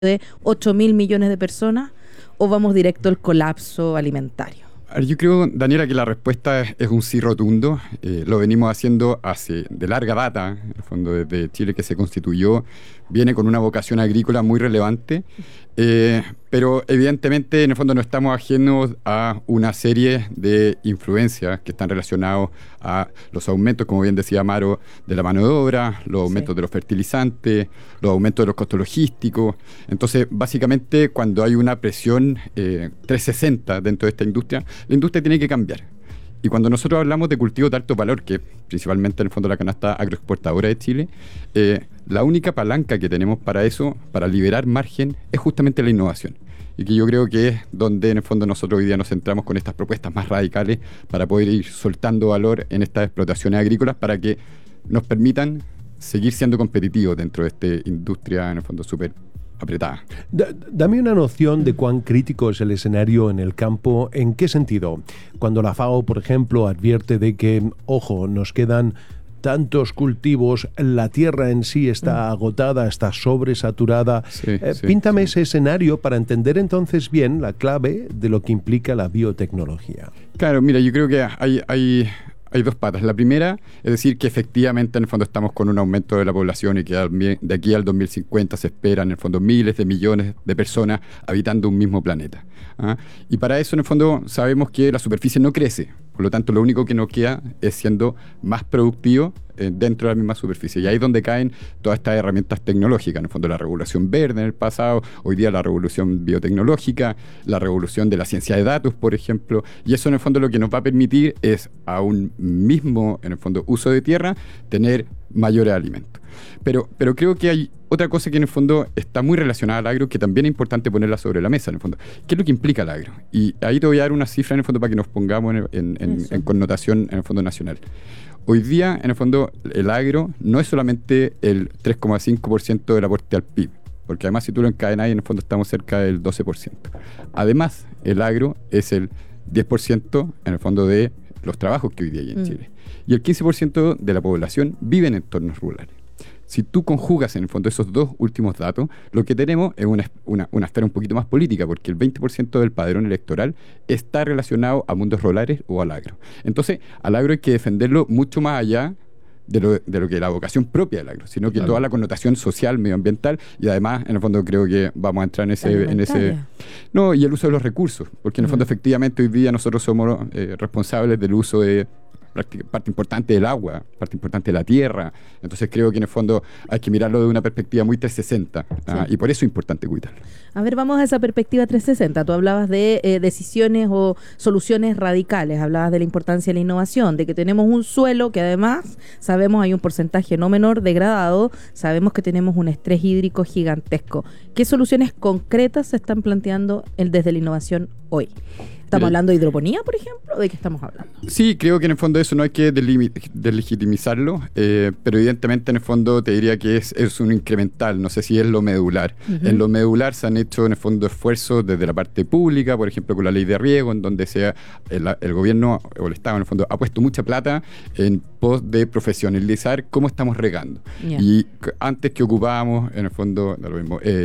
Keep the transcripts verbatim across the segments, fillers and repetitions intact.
de ocho mil millones de personas o vamos directo al colapso alimentario? Yo creo, Daniela, que la respuesta es, es un sí rotundo. Eh, lo venimos haciendo hace de larga data, en el fondo desde Chile que se constituyó, viene con una vocación agrícola muy relevante, eh, pero evidentemente en el fondo no estamos ajenos a una serie de influencias que están relacionados a los aumentos, como bien decía Amaro, de la mano de obra, los aumentos sí. de los fertilizantes, los aumentos de los costos logísticos. Entonces, básicamente, cuando hay una presión eh, trescientos sesenta dentro de esta industria, la industria tiene que cambiar. Y cuando nosotros hablamos de cultivos de alto valor, que principalmente en el fondo la canasta agroexportadora de Chile, eh, la única palanca que tenemos para eso, para liberar margen, es justamente la innovación. Y que yo creo que es donde en el fondo nosotros hoy día nos centramos con estas propuestas más radicales para poder ir soltando valor en estas explotaciones agrícolas para que nos permitan seguir siendo competitivos dentro de esta industria en el fondo súper apretada. D- dame una noción de cuán crítico es el escenario en el campo. ¿En qué sentido? Cuando la FAO, por ejemplo, advierte de que, ojo, nos quedan tantos cultivos, la tierra en sí está agotada, está sobresaturada. Sí, eh, sí, píntame sí. ese escenario para entender entonces bien la clave de lo que implica la biotecnología. Claro, mira, yo creo que hay... hay... Hay dos patas. La primera es decir que efectivamente en el fondo estamos con un aumento de la población y que de aquí al dos mil cincuenta se esperan en el fondo miles de millones de personas habitando un mismo planeta. ¿Ah? Y para eso en el fondo sabemos que la superficie no crece. Por lo tanto, lo único que nos queda es siendo más productivo eh, dentro de la misma superficie. Y ahí es donde caen todas estas herramientas tecnológicas. En el fondo, la revolución verde en el pasado, hoy día la revolución biotecnológica, la revolución de la ciencia de datos, por ejemplo. Y eso en el fondo lo que nos va a permitir es a un mismo, en el fondo, uso de tierra, tener mayores alimentos. Pero, pero creo que hay otra cosa que en el fondo está muy relacionada al agro, que también es importante ponerla sobre la mesa, en el fondo. ¿Qué es lo que implica el agro? Y ahí te voy a dar una cifra, en el fondo, para que nos pongamos en, en, en, en connotación, en el fondo, nacional. Hoy día, en el fondo, el agro no es solamente el tres coma cinco por ciento del aporte al P I B, porque además si tú lo encadenas, en el fondo estamos cerca del doce por ciento. Además, el agro es el diez por ciento, en el fondo, de los trabajos que hoy día hay en mm. Chile. Y el quince por ciento de la población vive en entornos rurales. Si tú conjugas en el fondo esos dos últimos datos, lo que tenemos es una, una, una esfera un poquito más política, porque el veinte por ciento del padrón electoral está relacionado a mundos rurales o al agro. Entonces, al agro hay que defenderlo mucho más allá de lo, de lo que la vocación propia del agro, sino que claro. toda la connotación social, medioambiental, y además, en el fondo, creo que vamos a entrar en ese... en ese no, y el uso de los recursos, porque en el fondo, mm. efectivamente, hoy día nosotros somos eh, responsables del uso de parte importante del agua, parte importante de la tierra. Entonces creo que en el fondo hay que mirarlo de una perspectiva muy trescientos sesenta, sí. ¿ah? Y por eso es importante cuidarlo. A ver, vamos a esa perspectiva trescientos sesenta. Tú hablabas de eh, decisiones o soluciones radicales, hablabas de la importancia de la innovación, de que tenemos un suelo que además sabemos hay un porcentaje no menor degradado, sabemos que tenemos un estrés hídrico gigantesco. ¿Qué soluciones concretas se están planteando el, desde la innovación hoy? ¿Estamos hablando de hidroponía, por ejemplo? ¿De qué estamos hablando? Sí, creo que en el fondo eso no hay que deslegitimizarlo, eh, pero evidentemente en el fondo te diría que es, es un incremental, no sé si es lo medular. Uh-huh. En lo medular se han hecho en el fondo esfuerzos desde la parte pública, por ejemplo con la ley de riego, en donde sea el, el gobierno o el Estado en el fondo ha puesto mucha plata en pos de profesionalizar cómo estamos regando. Yeah. Y antes que ocupábamos en el fondo, lo mismo, eh,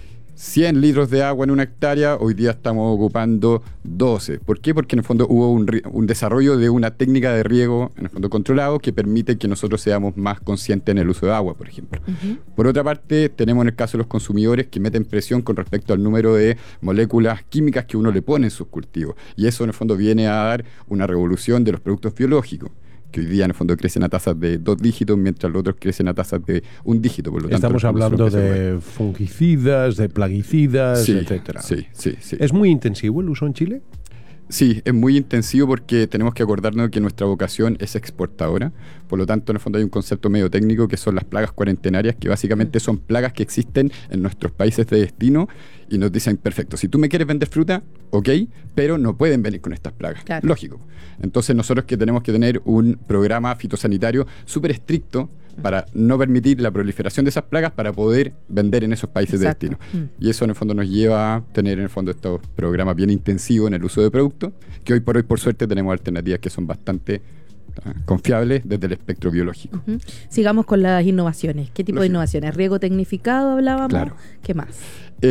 cien litros de agua en una hectárea, hoy día estamos ocupando doce. ¿Por qué? Porque en el fondo hubo un, un desarrollo de una técnica de riego, en el fondo controlado, que permite que nosotros seamos más conscientes en el uso de agua, por ejemplo. Uh-huh. Por otra parte, tenemos en el caso de los consumidores que meten presión con respecto al número de moléculas químicas que uno le pone en sus cultivos. Y eso en el fondo viene a dar una revolución de los productos biológicos, que hoy día en el fondo crecen a tasas de dos dígitos, mientras los otros crecen a tasas de un dígito. Por lo tanto, estamos hablando de fungicidas, de plaguicidas, sí, etcétera. Sí, sí, sí. ¿Es muy intensivo el uso en Chile? Sí, es muy intensivo porque tenemos que acordarnos que nuestra vocación es exportadora. Por lo tanto, en el fondo hay un concepto medio técnico que son las plagas cuarentenarias, que básicamente son plagas que existen en nuestros países de destino y nos dicen, perfecto, si tú me quieres vender fruta, ok, pero no pueden venir con estas plagas. Claro. Lógico. Entonces nosotros que tenemos que tener un programa fitosanitario súper estricto para no permitir la proliferación de esas plagas para poder vender en esos países Exacto. de destino. Mm. Y eso en el fondo nos lleva a tener en el fondo estos programas bien intensivos en el uso de productos, que hoy por hoy por suerte tenemos alternativas que son bastante ¿ah? Confiable desde el espectro biológico. Uh-huh. Sigamos con las innovaciones. ¿Qué tipo Lógico. de innovaciones? Riego tecnificado hablábamos. Claro. ¿Qué más?